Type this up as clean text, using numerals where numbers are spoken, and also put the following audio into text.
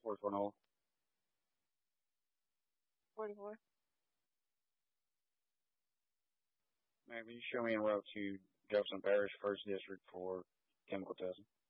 420. 44. Man, can you show me en route to Jefferson Parish, 1st District for chemical testing?